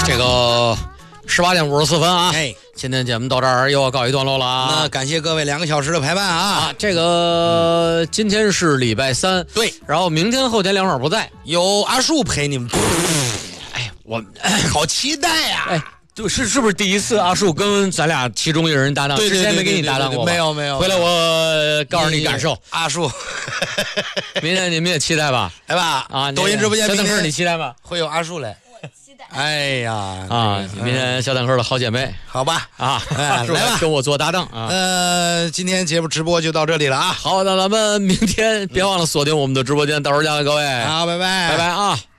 这个18:54啊， 哎， 今天节目到这儿又要告一段落了啊。 那感谢各位2个小时的陪伴啊。 这个今天是礼拜3， 对， 然后明天后天两会不在， 有阿树陪你们。 哎，我好期待呀！ 哎。是不是第一次阿树跟咱俩其中一人搭档？ 对， 之前没给你搭档过吧？ 没有。 回来我告诉你感受。 阿树， 明天你们也期待吧？ 来吧啊！ 抖音直播间小坦克你期待吗？ 会有阿树来， 我期待。 哎呀啊！明天小坦克的好姐妹， 好吧啊， 来吧， 跟我做搭档啊。 今天节目直播就到这里了啊。 好，那咱们明天别忘了锁定我们的直播间，到时候见了各位。 好，拜拜， 拜拜啊。